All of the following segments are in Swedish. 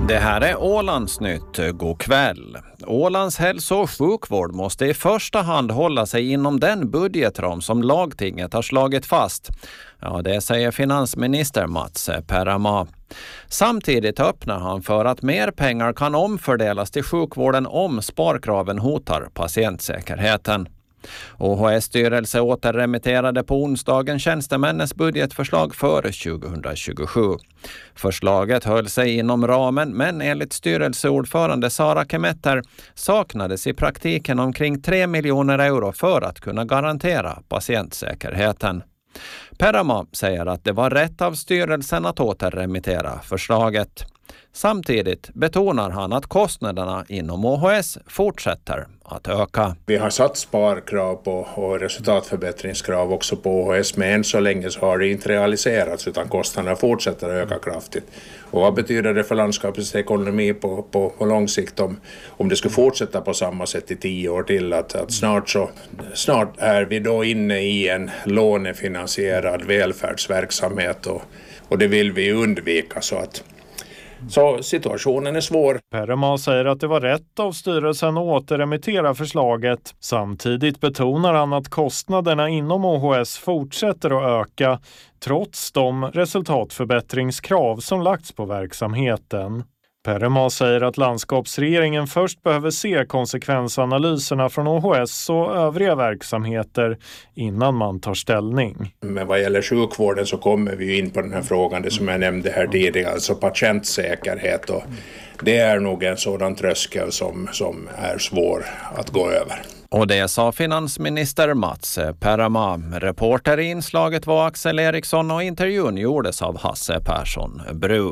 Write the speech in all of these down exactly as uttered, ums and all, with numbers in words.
Det här är Ålandsnytt. God kväll. Ålands hälso- och sjukvård måste i första hand hålla sig inom den budgetram som lagtinget har slagit fast. Ja, det säger finansminister Mats Pärama. Samtidigt öppnar han för att mer pengar kan omfördelas till sjukvården om sparkraven hotar patientsäkerheten. O H S-styrelse återremitterade på onsdagen tjänstemännens budgetförslag för tjugohundratjugosju. Förslaget höll sig inom ramen, men enligt styrelseordförande Sara Kemetter saknades i praktiken omkring tre miljoner euro för att kunna garantera patientsäkerheten. Pärama säger att det var rätt av styrelsen att återremittera förslaget. Samtidigt betonar han att kostnaderna inom O H S fortsätter att öka. Vi har satt sparkrav på och resultatförbättringskrav också på O H S, men än så länge så har det inte realiserats utan kostnaderna fortsätter att öka kraftigt. Och vad betyder det för landskapets ekonomi på, på, på lång sikt om, om det skulle fortsätta på samma sätt i tio år till? Att, att snart, så, snart är vi då inne i en lånefinansierad välfärdsverksamhet och, och det vill vi undvika så att Så situationen är svår. Pärama säger att det var rätt av styrelsen att återremittera förslaget. Samtidigt betonar han att kostnaderna inom O H S fortsätter att öka trots de resultatförbättringskrav som lagts på verksamheten. Pärama säger att landskapsregeringen först behöver se konsekvensanalyserna från O H S och övriga verksamheter innan man tar ställning. Men vad gäller sjukvården så kommer vi ju in på den här frågan, det som jag nämnde här tidigare, alltså patientsäkerhet. Och det är nog en sådan tröskel som, som är svår att gå över. Och det sa finansminister Mats Pärama. Reporter i inslaget var Axel Eriksson och intervjun gjordes av Hasse Persson Bru.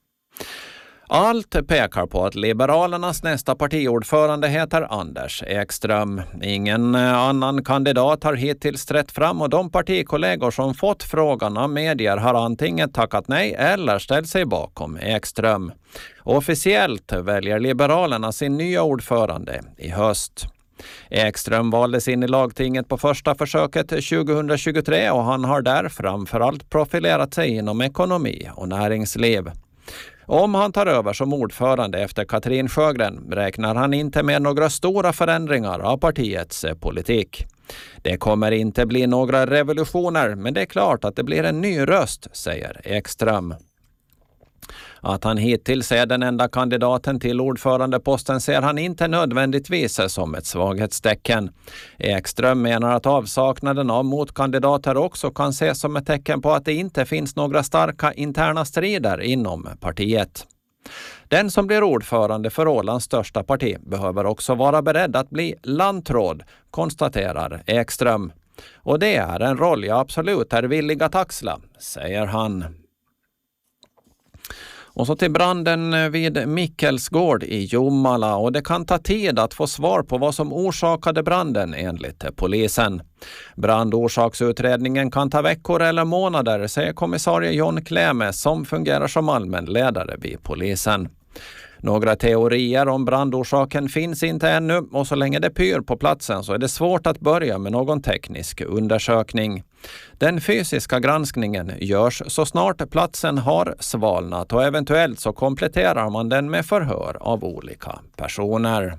Allt pekar på att Liberalernas nästa partiordförande heter Anders Ekström. Ingen annan kandidat har hittills trätt fram och de partikollegor som fått frågan av medier har antingen tackat nej eller ställt sig bakom Ekström. Officiellt väljer Liberalerna sin nya ordförande i höst. Ekström valdes in i lagtinget på första försöket tjugohundratjugotre och han har där framförallt profilerat sig inom ekonomi och näringsliv. Om han tar över som ordförande efter Katrin Sjögren räknar han inte med några stora förändringar av partiets politik. Det kommer inte bli några revolutioner, men det är klart att det blir en ny röst, säger Ekström. Att han hittills är den enda kandidaten till ordförandeposten ser han inte nödvändigtvis som ett svaghetstecken. Ekström menar att avsaknaden av motkandidater också kan ses som ett tecken på att det inte finns några starka interna strider inom partiet. Den som blir ordförande för Ålands största parti behöver också vara beredd att bli landråd, konstaterar Ekström. Och det är en roll jag absolut är villig att axla, säger han. Och så till branden vid Mikkelsgård i Jomala, och det kan ta tid att få svar på vad som orsakade branden enligt polisen. Brandorsakutredningen kan ta veckor eller månader, säger kommissarie John Kleme som fungerar som allmän ledare vid polisen. Några teorier om brandorsaken finns inte ännu och så länge det pyr på platsen så är det svårt att börja med någon teknisk undersökning. Den fysiska granskningen görs så snart platsen har svalnat och eventuellt så kompletterar man den med förhör av olika personer.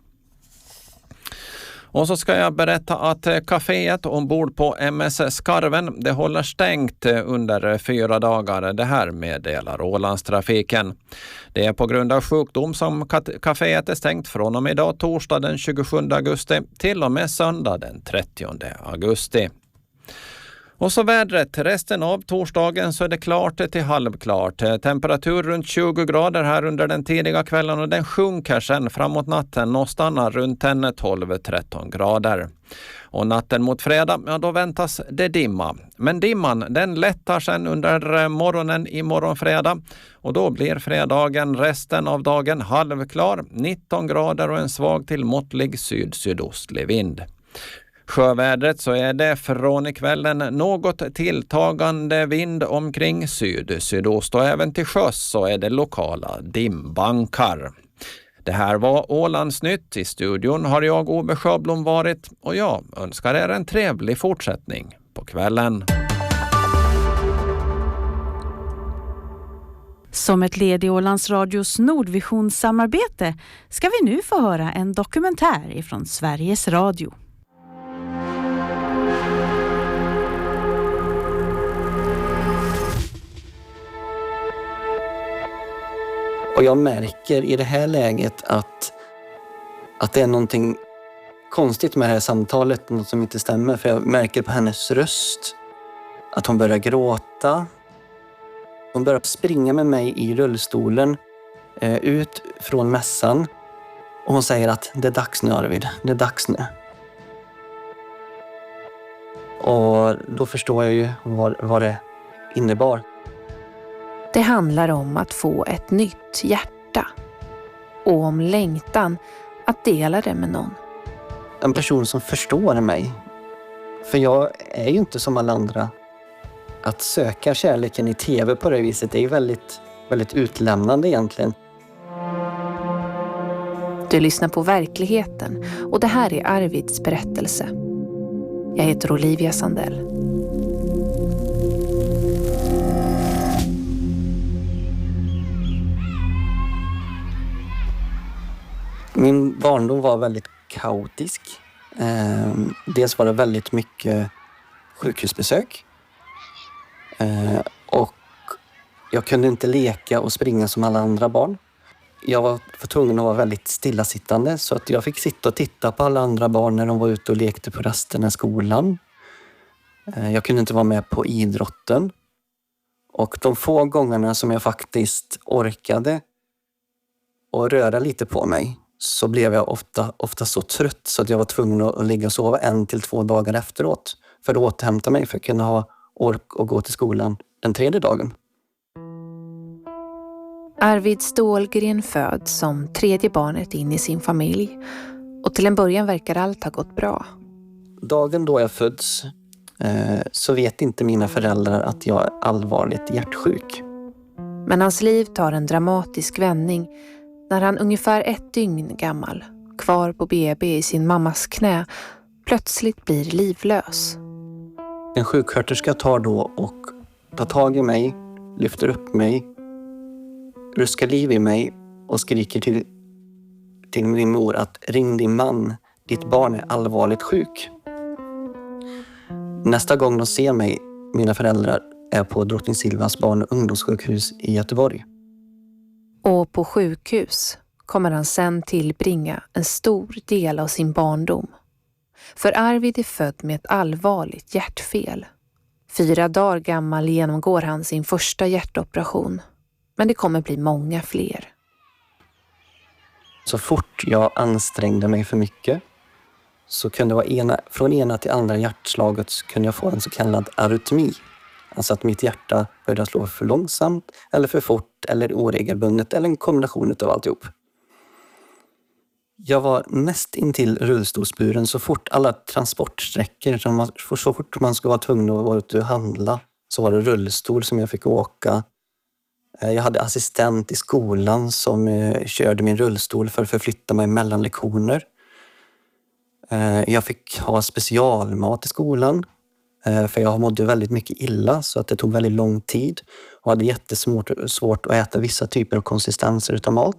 Och så ska jag berätta att kaféet ombord på M S Skarven det håller stängt under fyra dagar. Det här meddelar Ålandstrafiken. Det är på grund av sjukdom som kaféet är stängt från och med idag torsdag den tjugosjunde augusti till och med söndag den trettionde augusti. Och så vädret. Resten av torsdagen så är det klart till halvklart. Temperatur runt tjugo grader här under den tidiga kvällen och den sjunker sen framåt natten och stannar runt tolv till tretton grader. Och natten mot fredag, ja då väntas det dimma. Men dimman den lättar sen under morgonen i morgonfredag och då blir fredagen resten av dagen halvklar, nitton grader och en svag till måttlig syd-sydostlig vind. Sjövädret så är det från i kvällen något tilltagande vind omkring syd-sydost och även till sjöss så är det lokala dimbankar. Det här var Ålandsnytt. I studion har jag Ove Sjöblom varit och jag önskar er en trevlig fortsättning på kvällen. Som ett led i Ålands Radios Nordvision-samarbete ska vi nu få höra en dokumentär ifrån Sveriges Radio. Och jag märker i det här läget att, att det är någonting konstigt med det här samtalet, något som inte stämmer. För jag märker på hennes röst att hon börjar gråta. Hon börjar springa med mig i rullstolen eh, ut från mässan. Och hon säger att det är dags nu, Arvid. Det är dags nu. Och då förstår jag ju vad, vad det innebar. Det handlar om att få ett nytt hjärta. Och om längtan att dela det med någon. En person som förstår mig. För jag är ju inte som alla andra. Att söka kärleken i tv på det viset är ju väldigt, väldigt utlämnande egentligen. Du lyssnar på Verkligheten och det här är Arvids berättelse. Jag heter Olivia Sandell. Min barndom var väldigt kaotisk. Eh, dels var det väldigt mycket sjukhusbesök. Eh, och jag kunde inte leka och springa som alla andra barn. Jag var för tvungen att vara väldigt stillasittande så att jag fick sitta och titta på alla andra barn när de var ute och lekte på rasterna i skolan. Eh, jag kunde inte vara med på idrotten. Och de få gångerna som jag faktiskt orkade och röra lite på mig så blev jag ofta, ofta så trött så att jag var tvungen att ligga och sova en till två dagar efteråt för att återhämta mig för att kunna ha ork och gå till skolan den tredje dagen. Arvid Stålgren föds som tredje barnet in i sin familj och till en början verkar allt ha gått bra. Dagen då jag föds eh, så vet inte mina föräldrar att jag är allvarligt hjärtsjuk. Men hans liv tar en dramatisk vändning när han ungefär ett dygn gammal, kvar på B B i sin mammas knä, plötsligt blir livlös. En sjuksköterska tar då och tar tag i mig, lyfter upp mig, ruskar liv i mig och skriker till, till min mor att ring din man, ditt barn är allvarligt sjuk. Nästa gång de ser mig, mina föräldrar, är på Drottning Silvias barn- och ungdomssjukhus i Göteborg. Och på sjukhus kommer han sen tillbringa en stor del av sin barndom. För Arvid är född med ett allvarligt hjärtfel. Fyra dagar gammal genomgår han sin första hjärtoperation. Men det kommer bli många fler. Så fort jag ansträngde mig för mycket så kunde det vara ena, från ena till andra hjärtslaget så kunde jag få en så kallad arytmi. Alltså att mitt hjärta började slå för långsamt eller för fort eller oregelbundet eller en kombination av alltihop. Jag var näst intill rullstolsburen så fort alla transportsträckor, så fort man skulle vara tvungen att vara ute och handla så var det rullstol som jag fick åka. Jag hade assistent i skolan som körde min rullstol för att förflytta mig mellan lektioner. Jag fick ha specialmat i skolan för jag mådde väldigt mycket illa så att det tog väldigt lång tid och hade jättesvårt svårt att äta vissa typer av konsistenser utav mat.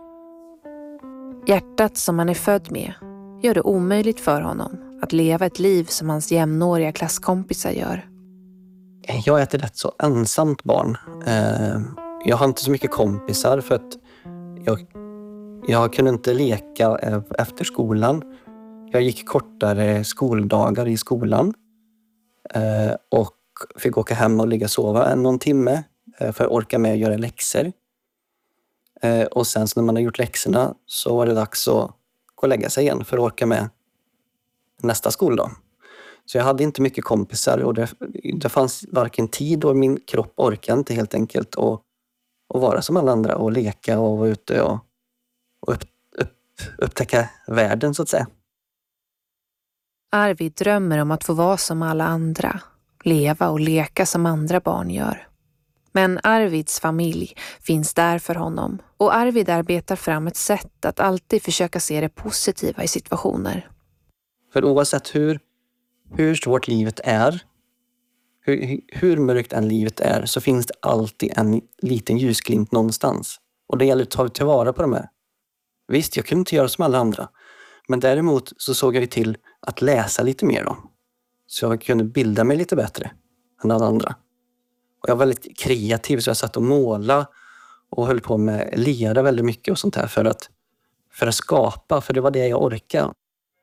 Hjärtat som han är född med gör det omöjligt för honom att leva ett liv som hans jämnåriga klasskompisar gör. Jag är ett rätt så ensamt barn. Jag har inte så mycket kompisar för att jag, jag kunde inte leka efter skolan. Jag gick kortare skoldagar i skolan och fick åka hem och ligga och sova en någon timme för att orka med att göra läxor. Och sen när man har gjort läxorna så var det dags att gå och lägga sig igen för att orka med nästa skoldag. Så jag hade inte mycket kompisar och det, det fanns varken tid och min kropp orkade inte helt enkelt att, att vara som alla andra och leka och vara ute och, och upp, upp, upptäcka världen så att säga. Arvid drömmer om att få vara som alla andra, leva och leka som andra barn gör. Men Arvids familj finns där för honom och Arvid arbetar fram ett sätt att alltid försöka se det positiva i situationer. För oavsett hur, hur svårt livet är Hur, hur mörkt än livet är så finns det alltid en liten ljusglimt någonstans. Och det gäller att ta tillvara på de här. Visst, jag kunde inte göra som alla andra. Men däremot så såg jag ju till att läsa lite mer då. Så jag kunde bilda mig lite bättre än alla andra. Och jag var väldigt kreativ så jag satt och målade och höll på med lera väldigt mycket och sånt här för att, för att skapa, för det var det jag orkade.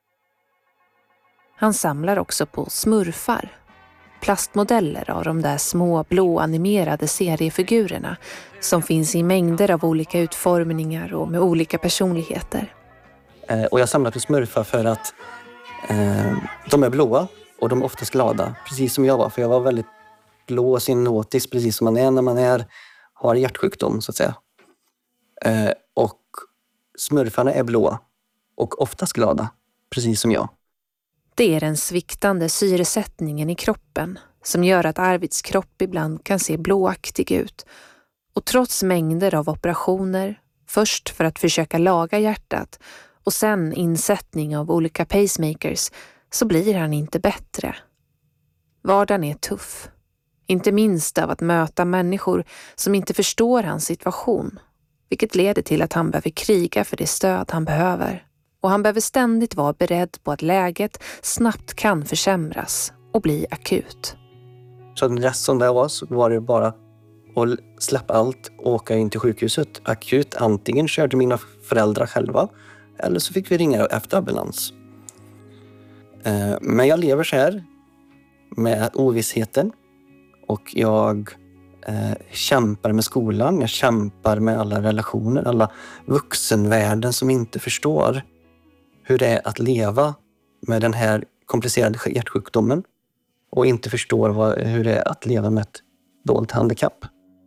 Han samlar också på smurfar. Plastmodeller av de där små blå animerade seriefigurerna som finns i mängder av olika utformningar och med olika personligheter. Eh, och jag samlar på smurfar för att eh, de är blåa och de är oftast glada, precis som jag var. För jag var väldigt blå och synotisk, precis som man är när man är, har hjärtsjukdom så att säga. Eh, och smurfarna är blåa och oftast glada, precis som jag. Det är den sviktande syresättningen i kroppen som gör att Arvids kropp ibland kan se blåaktig ut. Och trots mängder av operationer, först för att försöka laga hjärtat och sen insättning av olika pacemakers, så blir han inte bättre. Vardagen är tuff. Inte minst av att möta människor som inte förstår hans situation, vilket leder till att han behöver kriga för det stöd han behöver. Och han behöver ständigt vara beredd på att läget snabbt kan försämras och bli akut. Så resten som det var så var det bara att släppa allt och åka in till sjukhuset akut. Antingen körde mina föräldrar själva eller så fick vi ringa efter ambulans. Men jag lever så här med ovissheten och jag eh, kämpar med skolan. Jag kämpar med alla relationer, alla vuxenvärlden som inte förstår hur det är att leva med den här komplicerade hjärtsjukdomen och inte förstår vad, hur det är att leva med ett dolt handikapp.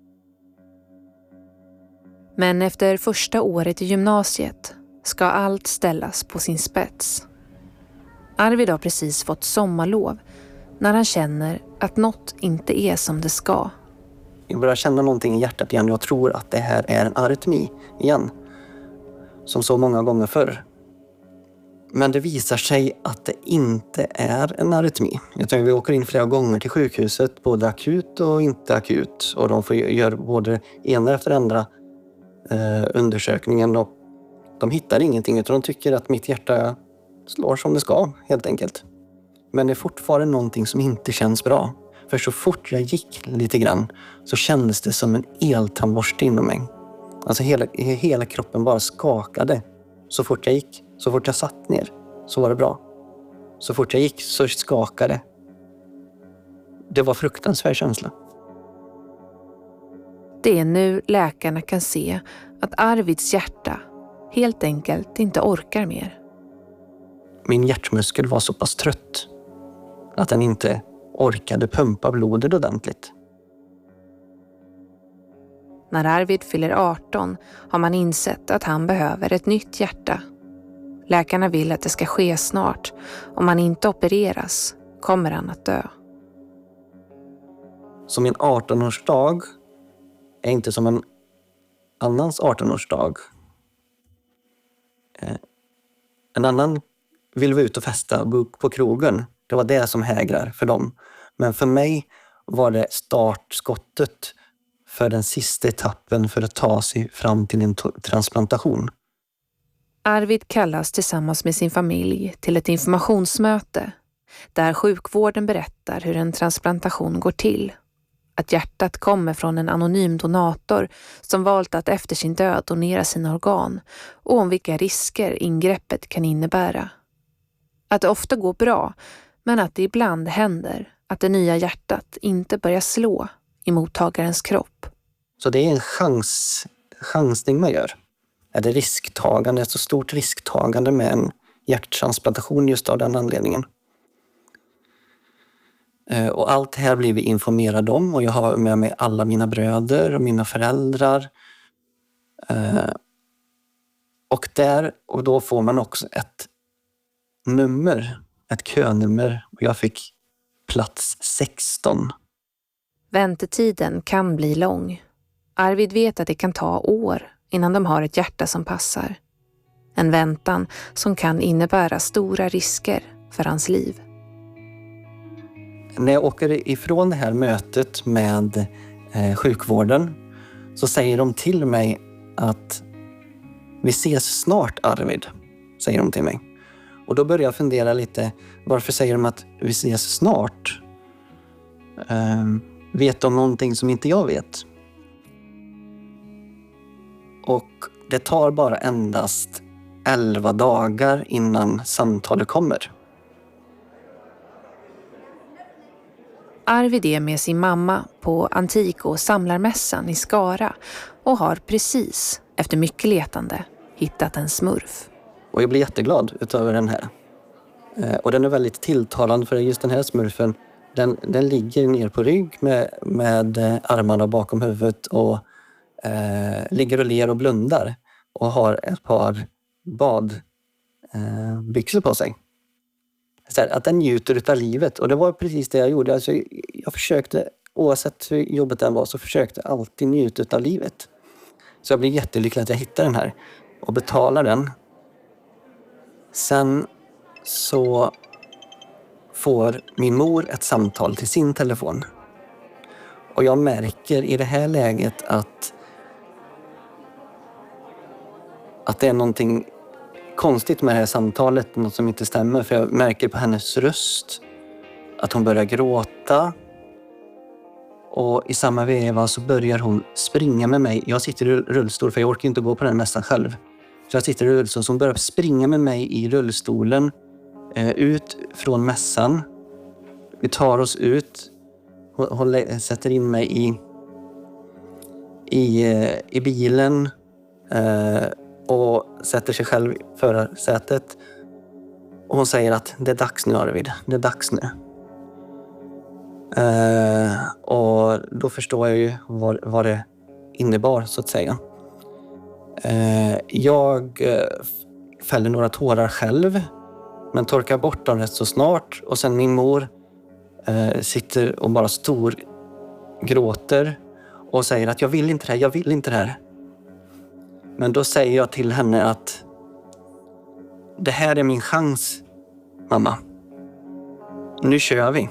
Men efter första året i gymnasiet ska allt ställas på sin spets. Arvid har precis fått sommarlov när han känner att något inte är som det ska. Jag börjar känna någonting i hjärtat igen. Jag tror att det här är en arytmi igen. Som så många gånger förr. Men det visar sig att det inte är en arytmi. Jag tror att vi åker in flera gånger till sjukhuset, både akut och inte akut. Och de får göra både ena efter andra eh, undersökningen. Och de hittar ingenting utan de tycker att mitt hjärta slår som det ska, helt enkelt. Men det är fortfarande någonting som inte känns bra. För så fort jag gick lite grann så kändes det som en eltandborste inom mig. Alltså hela, hela kroppen bara skakade. Så fort jag gick, så fort jag satt ner så var det bra. Så fort jag gick så skakade. Det var fruktansvärd känsla. Det är nu läkarna kan se att Arvids hjärta helt enkelt inte orkar mer. Min hjärtmuskel var så pass trött att den inte orkade pumpa blodet ordentligt. När Arvid fyller arton har man insett att han behöver ett nytt hjärta. Läkarna vill att det ska ske snart. Om han inte opereras kommer han att dö. Så min artonårsdag är inte som en annans artonårsdag. En annan vill vara ut och festa på krogen. Det var det som hägrar för dem. Men för mig var det startskottet för den sista etappen för att ta sig fram till en transplantation. Arvid kallas tillsammans med sin familj till ett informationsmöte där sjukvården berättar hur en transplantation går till. Att hjärtat kommer från en anonym donator som valt att efter sin död donera sina organ och om vilka risker ingreppet kan innebära. Att det ofta går bra, men att det ibland händer att det nya hjärtat inte börjar slå i mottagarens kropp. Så det är en chans, chansning man gör. Är det risktagande, ett så stort risktagande med en hjärttransplantation just av den anledningen. Och allt det här blir vi informerade om och jag har med mig alla mina bröder och mina föräldrar. Och där och då får man också ett nummer, ett könummer och jag fick plats sexton. Väntetiden kan bli lång. Arvid vet att det kan ta år innan de har ett hjärta som passar. En väntan som kan innebära stora risker för hans liv. när jag åker ifrån det här mötet med eh, sjukvården så säger de till mig att vi ses snart, Arvid, säger de till mig. Och då börjar jag fundera lite, varför säger de att vi ses snart? Eh, vet de någonting som inte jag vet? Och det tar bara endast elva dagar innan samtalet kommer. Arvid är med sin mamma på antik- och samlarmässan i Skara och har precis, efter mycket letande, hittat en smurf. Och jag blir jätteglad utöver den här. Eh, och den är väldigt tilltalande för just den här smurfen. Den, den ligger ner på rygg med, med eh, armarna bakom huvudet och eh, ligger och ler och blundar. Och har ett par badbyxor eh, på sig. Så här, att den njuter utav livet. Och det var precis det jag gjorde. Alltså, jag försökte, oavsett hur jobbet den var, så försökte jag alltid njuta utav livet. Så jag blev jättelycklig att jag hittade den här. Och betalar den. Sen så får min mor ett samtal till sin telefon. Och jag märker i det här läget att att det är någonting konstigt med det här samtalet, något som inte stämmer. För jag märker på hennes röst att hon börjar gråta. Och i samma veva så börjar hon springa med mig. Jag sitter i rullstol för jag orkar inte gå på den mässan själv. Så jag sitter i rullstol, så hon börjar springa med mig i rullstolen eh, ut från mässan. Vi tar oss ut. Hon, hon sätter in mig i, i, eh, i bilen eh, och sätter sig själv i förarsätet. Och hon säger att det är dags nu, Arvid. Det är dags nu. Eh, och då förstår jag ju vad, vad det innebar, så att säga. Eh, jag eh, fäller några tårar själv, men torkar bort dem rätt så snart. Och sen min mor eh, sitter och bara stor gråter och säger att jag vill inte det här, jag vill inte det här. Men då säger jag till henne att det här är min chans, mamma. Nu kör vi.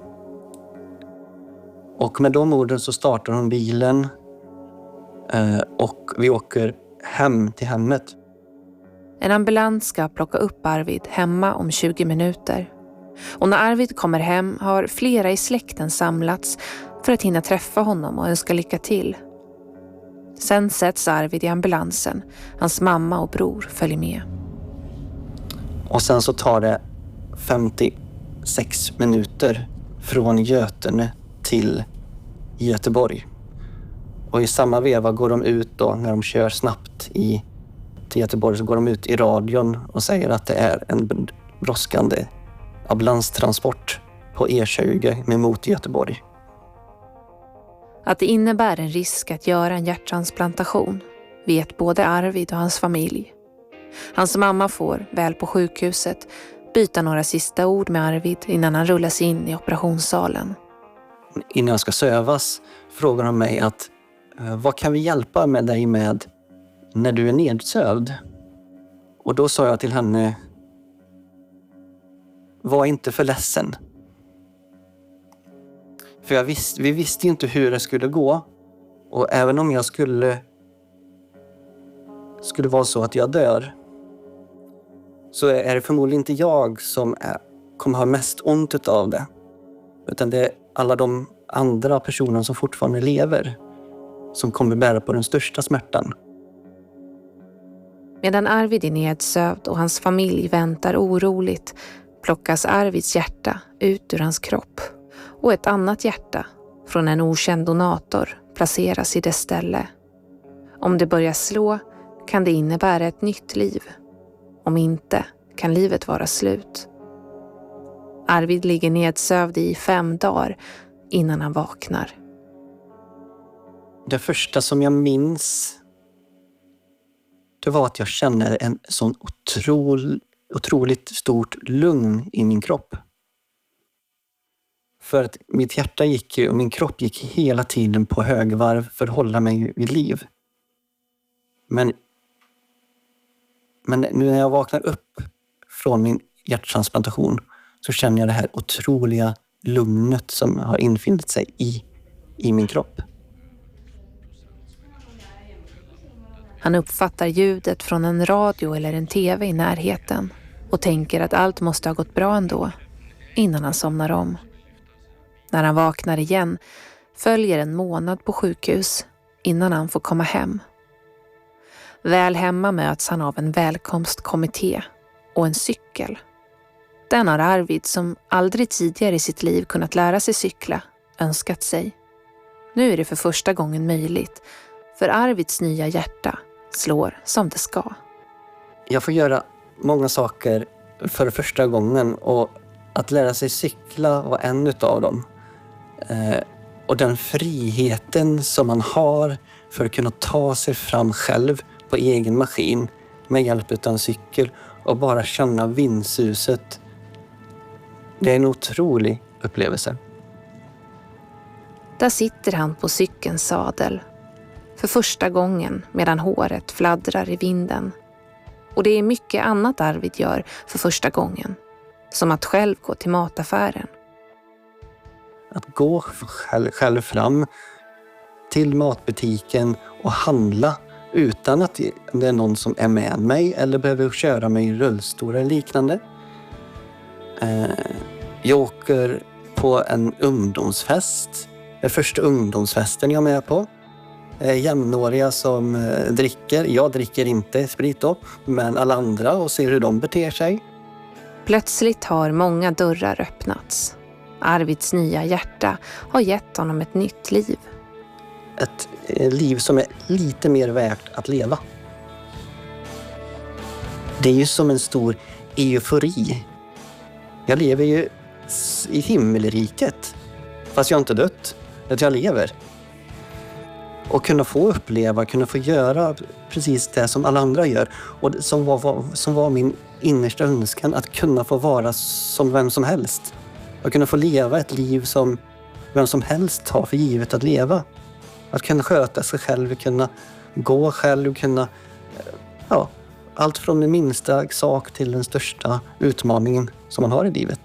Och med de orden så startar hon bilen eh, och vi åker hem till hemmet. En ambulans ska plocka upp Arvid hemma om tjugo minuter. Och när Arvid kommer hem har flera i släkten samlats för att hinna träffa honom och önska lycka till. Sen sätts Arvid i ambulansen. Hans mamma och bror följer med. Och sen så tar det femtiosex minuter från Götene till Göteborg. Och i samma veva går de ut då, när de kör snabbt i, till Göteborg, så går de ut i radion och säger att det är en brådskande ambulanstransport på E tjugo med mot Göteborg. Att det innebär en risk att göra en hjärttransplantation vet både Arvid och hans familj. Hans mamma får, väl på sjukhuset, byta några sista ord med Arvid innan han rullas in i operationssalen. Innan jag ska sövas frågar de mig att vad kan vi hjälpa med dig med när du är nedsövd? Och då sa jag till henne, var inte för ledsen. För jag visst, vi visste ju inte hur det skulle gå. Och även om jag skulle skulle vara så att jag dör, så är det förmodligen inte jag som är, kommer ha mest ont av det. Utan det är alla de andra personerna som fortfarande lever som kommer bära på den största smärtan. Medan Arvid är nedsövd och hans familj väntar oroligt plockas Arvids hjärta ut ur hans kropp och ett annat hjärta från en okänd donator placeras i dess ställe. Om det börjar slå kan det innebära ett nytt liv. Om inte kan livet vara slut. Arvid ligger nedsövd i fem dagar innan han vaknar. Det första som jag minns, det var att jag kände en sån otrol, otroligt stort lugn i min kropp. För att mitt hjärta gick och min kropp gick hela tiden på högvarv för att hålla mig vid liv. Men, men nu när jag vaknar upp från min hjärttransplantation så känner jag det här otroliga lugnet som har infunnit sig i, i min kropp. Han uppfattar ljudet från en radio eller en tv i närheten och tänker att allt måste ha gått bra ändå, innan han somnar om. När han vaknar igen följer en månad på sjukhus innan han får komma hem. Väl hemma möts han av en välkomstkommitté och en cykel. Den har Arvid, som aldrig tidigare i sitt liv kunnat lära sig cykla, önskat sig. Nu är det för första gången möjligt, för Arvids nya hjärta slår som det ska. Jag får göra många saker för första gången, och att lära sig cykla var en utav dem. Eh, och den friheten som man har för att kunna ta sig fram själv på egen maskin med hjälp av en cykel och bara känna vindsuset. Det är en otrolig upplevelse. Där sitter han på cykelns sadel. För första gången medan håret fladdrar i vinden. Och det är mycket annat Arvid gör för första gången. Som att själv gå till mataffären. Att gå själv, själv fram till matbutiken och handla utan att det är någon som är med mig eller behöver köra mig i rullstol eller liknande. Eh, jag åker på en ungdomsfest. Det är första ungdomsfesten jag är med på. Eh, jämnåriga som eh, dricker. Jag dricker inte sprit då, men alla andra, och ser hur de beter sig. Plötsligt har många dörrar öppnats. Arvids nya hjärta har gett honom ett nytt liv. Ett eh, liv som är lite mer värt att leva. Det är ju som en stor eufori. Jag lever ju i himmelriket, fast jag har inte dött, att jag lever. Och kunna få uppleva, kunna få göra precis det som alla andra gör. Och som var, var, som var min innersta önskan, att kunna få vara som vem som helst. Att kunna få leva ett liv som vem som helst har för givet att leva. Att kunna sköta sig själv, kunna gå själv, kunna... Ja, allt från den minsta sak till den största utmaningen som man har i livet.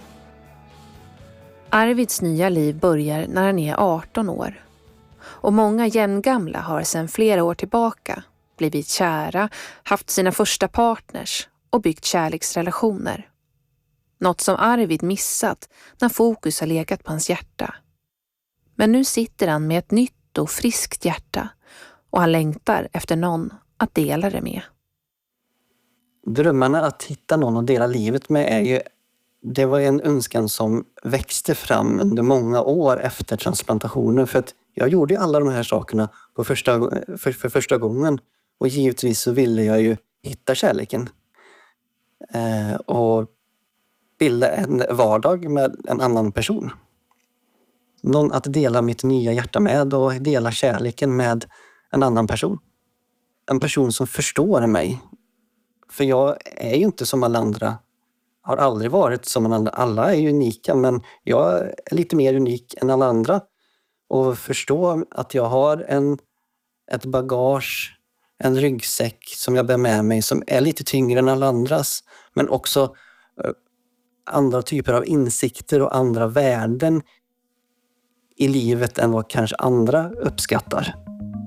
Arvids nya liv börjar när han är arton år. Och många jämngamla har sedan flera år tillbaka blivit kära, haft sina första partners och byggt kärleksrelationer. Något som Arvid missat när fokus har legat på hans hjärta. Men nu sitter han med ett nytt och friskt hjärta och han längtar efter någon att dela det med. Drömmarna att hitta någon att dela livet med är ju, det var en önskan som växte fram under många år efter transplantationen. För att jag gjorde alla de här sakerna på första, för, för första gången. Och givetvis så ville jag ju hitta kärleken. Eh, och bilda en vardag med en annan person. Någon att dela mitt nya hjärta med och dela kärleken med en annan person. En person som förstår mig. För jag är ju inte som alla andra. Har aldrig varit som alla andra. Alla är unika, men jag är lite mer unik än alla andra. Och förstå att jag har en, ett bagage, en ryggsäck som jag bär med mig som är lite tyngre än alla andras. Men också eh, andra typer av insikter och andra värden i livet än vad kanske andra uppskattar.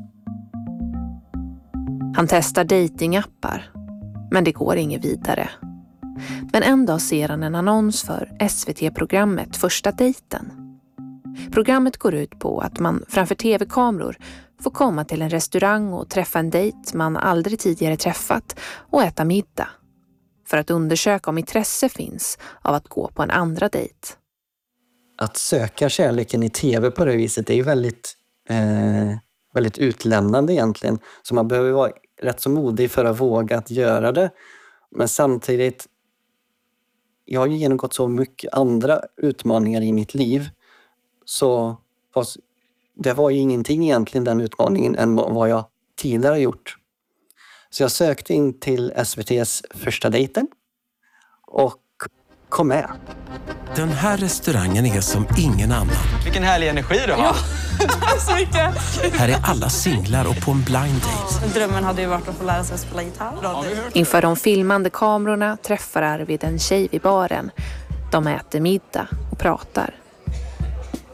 Han testar datingappar, men det går inget vidare. Men en dag ser han en annons för S V T-programmet Första dejten. Programmet går ut på att man framför tv-kameror får komma till en restaurang och träffa en dejt man aldrig tidigare träffat och äta middag. För att undersöka om intresse finns av att gå på en andra dejt. Att söka kärleken i tv på det viset är ju väldigt, eh, väldigt utlämnande egentligen. Så man behöver vara rätt så modig för att våga att göra det. Men samtidigt, jag har ju genomgått så mycket andra utmaningar i mitt liv. Så det var ju ingenting egentligen, den utmaningen, än vad jag tidigare har gjort. Så jag sökte in till S V T:s Första dejten och kom med. Den här restaurangen är som ingen annan. Vilken härlig energi du har. Ja, så mycket. Här är alla singlar och på en blind date. Drömmen hade ju varit att få lära sig att spela gitarr. Inför de filmande kamerorna träffar Arvid en tjej vid baren. De äter middag och pratar.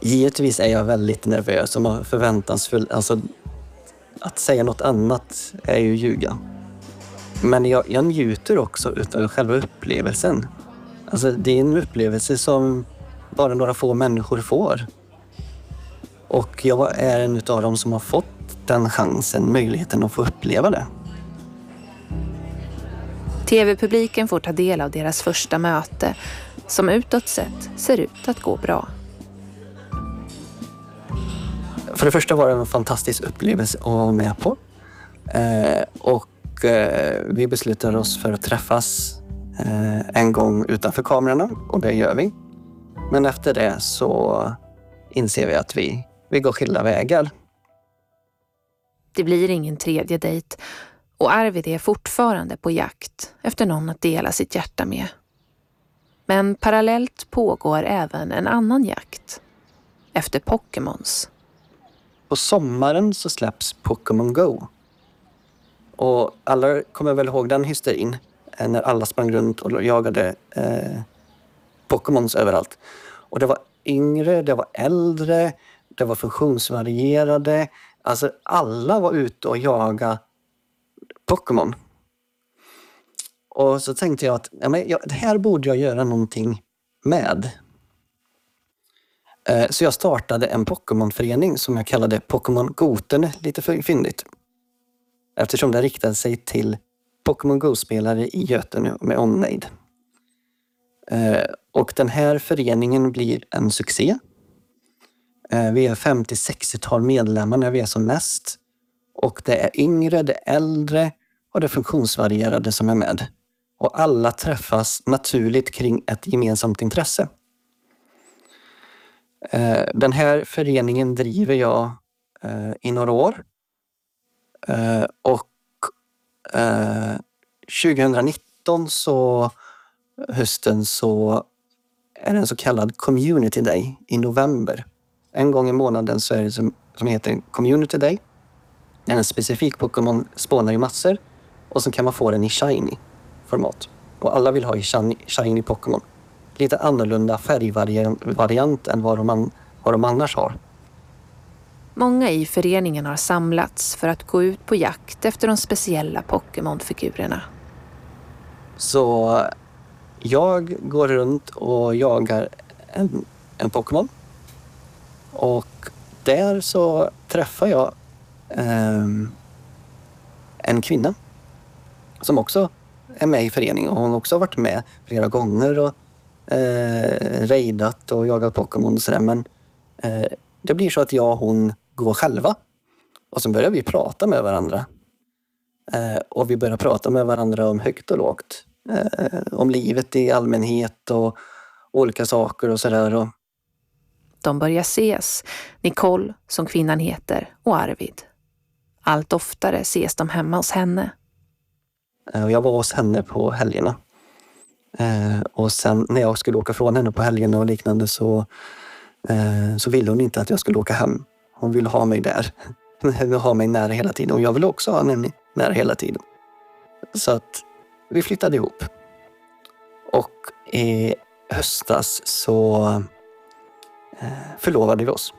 Givetvis är jag väldigt nervös och förväntansfull. Alltså, att säga något annat är ju ljuga. Men jag, jag njuter också utav själva upplevelsen. Alltså, det är en upplevelse som bara några få människor får. Och jag är en utav dem som har fått den chansen, möjligheten att få uppleva det. T V-publiken får ta del av deras första möte som utåt sett ser ut att gå bra. För det första var det en fantastisk upplevelse att vara med på. Eh, och eh, vi beslutade oss för att träffas eh, en gång utanför kamerorna, och det gör vi. Men efter det så inser vi att vi, vi går skilda vägar. Det blir ingen tredje dejt och Arvid är fortfarande på jakt efter någon att dela sitt hjärta med. Men parallellt pågår även en annan jakt efter Pokémons. På sommaren så släpps Pokémon Go. Och alla kommer väl ihåg den hysterin när alla sprang runt och jagade eh, Pokémons överallt. Och det var yngre, det var äldre, det var funktionsvarierade. Alltså alla var ute och jagade Pokémon. Och så tänkte jag att ja, men jag, det här borde jag göra någonting med. Eh, så jag startade en Pokémon-förening som jag kallade Pokémon Goten, lite för fyndigt. Eftersom den riktade sig till Pokémon Go-spelare i Götene med omnejd. Eh, och den här föreningen blir en succé. Eh, vi är femtio sextiotal medlemmar när vi är som mest. Och det är yngre, det är äldre och det är funktionsvarierade som är med. Och alla träffas naturligt kring ett gemensamt intresse. Eh, den här föreningen driver jag eh, i några år. Eh, och eh, tjugonitton så hösten så är det en så kallad Community Day i november. En gång i månaden så är det som, som heter Community Day. Det är en specifik Pokémon spånar i massor och så kan man få den i shiny format. Och alla vill ha i shiny, shiny Pokémon. Lite annorlunda färgvariant än vad de, vad de annars har. Många i föreningen har samlats för att gå ut på jakt efter de speciella Pokémon-figurerna. Så jag går runt och jagar en, en Pokémon. Och där så träffar jag eh, en kvinna som också är med i föreningen. Och hon har också varit med flera gånger och eh, raidat och jagat Pokémon och sådär. Men eh, det blir så att jag och hon går själva. Och så börjar vi prata med varandra. Eh, och vi börjar prata med varandra om högt och lågt. Eh, om livet i allmänhet och olika saker och sådär. Och De börjar ses, Nicole, som kvinnan heter, och Arvid. Allt oftare ses de hemma hos henne. eh, jag var hos henne på helgerna. Eh, och sen när jag skulle åka från henne på helgerna och liknande så, eh, så ville hon inte att jag skulle åka hem. Hon ville ha mig där. Hon ville ha mig nära hela tiden. Och jag ville också ha henne nära hela tiden. Så att vi flyttade ihop. Och i höstas så eh, förlovade vi oss.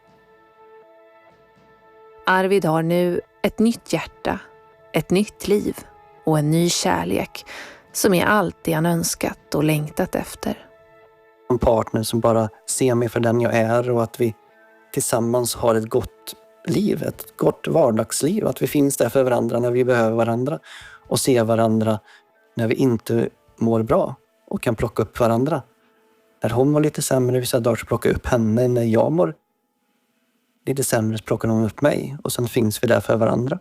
Arvid har nu ett nytt hjärta, ett nytt liv och en ny kärlek som är allt det han önskat och längtat efter. En partner som bara ser mig för den jag är och att vi tillsammans har ett gott liv, ett gott vardagsliv. Att vi finns där för varandra när vi behöver varandra och ser varandra när vi inte mår bra och kan plocka upp varandra. När hon var lite sämre vissa dagar så plockar jag upp henne. När jag mår lite sämre så plockar hon upp mig och sen finns vi där för varandra.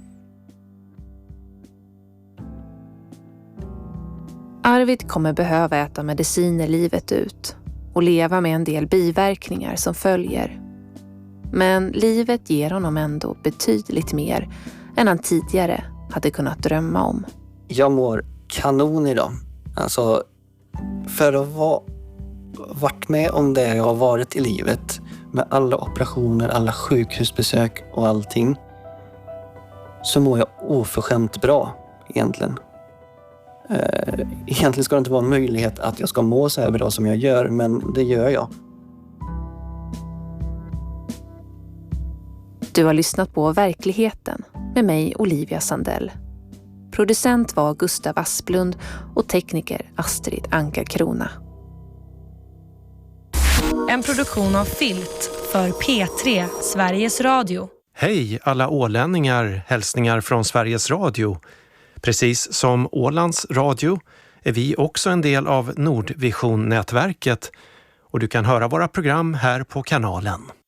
Arvid kommer behöva äta mediciner livet ut och leva med en del biverkningar som följer. Men livet ger honom ändå betydligt mer än han tidigare hade kunnat drömma om. Jag mår kanon idag. Alltså, för att ha varit med om det jag har varit i livet med alla operationer, alla sjukhusbesök och allting, så mår jag oförskämt bra egentligen. Egentligen ska det inte vara en möjlighet att jag ska må så här bra som jag gör, men det gör jag. Du har lyssnat på Verkligheten med mig, Olivia Sandell. Producent var Gustav Asplund och tekniker Astrid Ankarkrona. En produktion av Filt för P tre, Sveriges Radio. Hej alla ålänningar, hälsningar från Sveriges Radio. Precis som Ålands Radio är vi också en del av Nordvision-nätverket och du kan höra våra program här på kanalen.